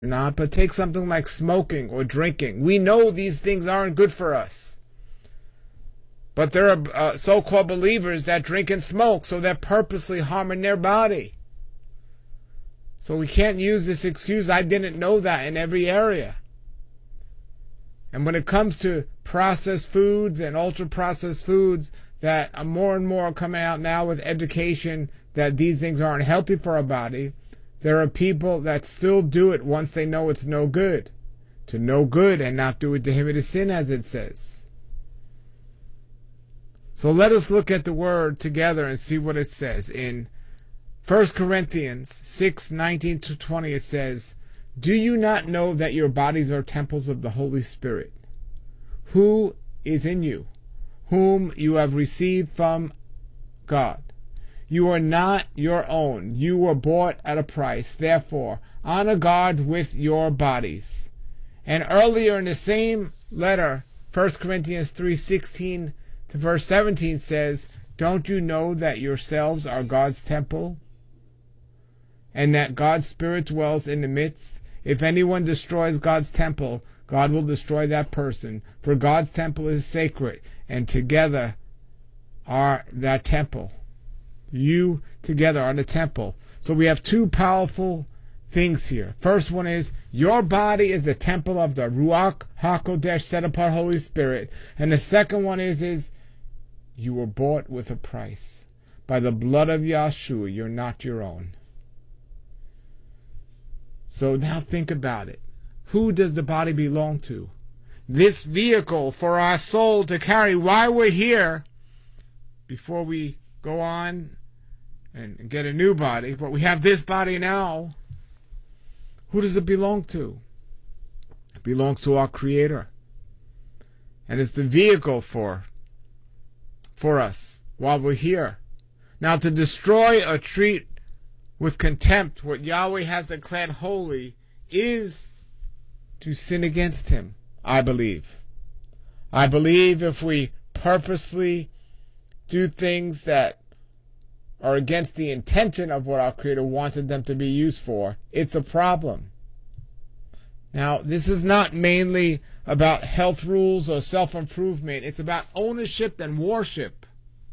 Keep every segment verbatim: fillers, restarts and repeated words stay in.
not, but take something like smoking or drinking. We know these things aren't good for us. But there are uh, so-called believers that drink and smoke, so they're purposely harming their body. So we can't use this excuse, I didn't know that, in every area. And when it comes to processed foods and ultra-processed foods that are more and more coming out now with education that these things aren't healthy for our body, there are people that still do it once they know it's no good. To no good and not do it to him it is sin, as it says. So let us look at the word together and see what it says. In First Corinthians six, nineteen to twenty, it says, "Do you not know that your bodies are temples of the Holy Spirit, who is in you, whom you have received from God? You are not your own. You were bought at a price. Therefore, honor God with your bodies." And earlier in the same letter, First Corinthians three, sixteen to verse seventeen says, "Don't you know that yourselves are God's temple, and that God's Spirit dwells in the midst? If anyone destroys God's temple, God will destroy that person. For God's temple is sacred, and together are that temple." You together are the temple. So we have two powerful things here. First one is, your body is the temple of the Ruach HaKodesh, set apart Holy Spirit. And the second one is, is you were bought with a price. By the blood of Yahshua, you're not your own. So now think about it. Who does the body belong to? This vehicle for our soul to carry while we're here, before we go on and get a new body, but we have this body now. Who does it belong to? It belongs to our Creator. And it's the vehicle for, for us while we're here. Now, to destroy or treat with contempt what Yahweh has declared holy is to sin against Him, I believe. I believe if we purposely do things that are against the intention of what our Creator wanted them to be used for, it's a problem. Now, this is not mainly about health rules or self-improvement. It's about ownership and worship.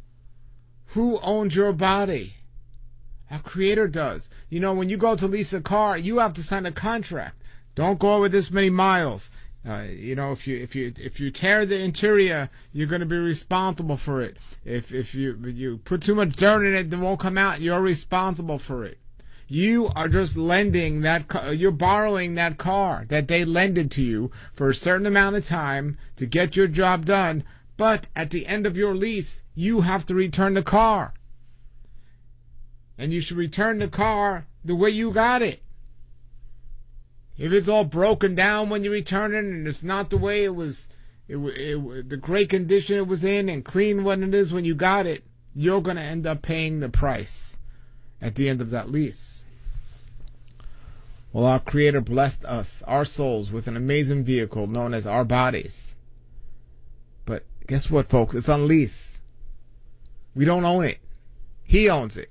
Who owns your body? Our Creator does. You know, when you go to lease a car, you have to sign a contract. Don't go over this many miles. Uh, you know, if you if you if you tear the interior, you're going to be responsible for it. If if you you put too much dirt in it, it won't come out. You're responsible for it. You are just lending that car, you're borrowing that car that they lended to you for a certain amount of time to get your job done. But at the end of your lease, you have to return the car, and you should return the car the way you got it. If it's all broken down when you return it and it's not the way it was, it, it, the great condition it was in and clean when it is when you got it, you're going to end up paying the price at the end of that lease. Well, our Creator blessed us, our souls, with an amazing vehicle known as our bodies. But guess what, folks? It's on lease. We don't own it. He owns it.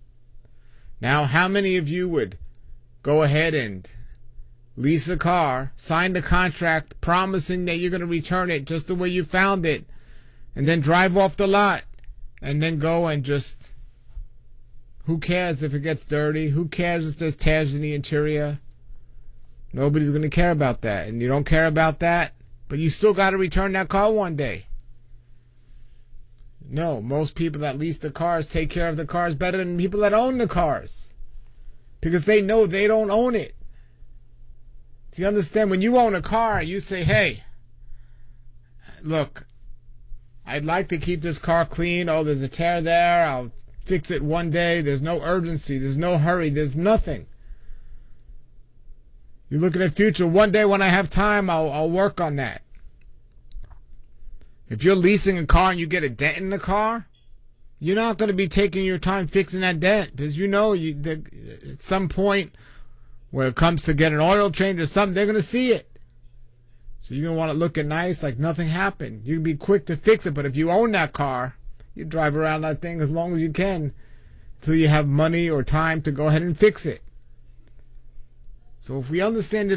Now, how many of you would go ahead and lease a car, sign the contract promising that you're going to return it just the way you found it, and then drive off the lot, and then go and just, who cares if it gets dirty? Who cares if there's tears in the interior? Nobody's going to care about that. And you don't care about that, but you still got to return that car one day. No, most people that lease the cars take care of the cars better than people that own the cars, because they know they don't own it. Do you understand? When you own a car, you say, hey, look, I'd like to keep this car clean. Oh, there's a tear there. I'll fix it one day. There's no urgency. There's no hurry. There's nothing. You look at the future. One day when I have time, I'll, I'll work on that. If you're leasing a car and you get a dent in the car, you're not going to be taking your time fixing that dent, because you know you, the, at some point when it comes to get an oil change or something, they're going to see it. So you're going to want to look it nice, like nothing happened. You can be quick to fix it, but if you own that car, you drive around that thing as long as you can until you have money or time to go ahead and fix it. So if we understand this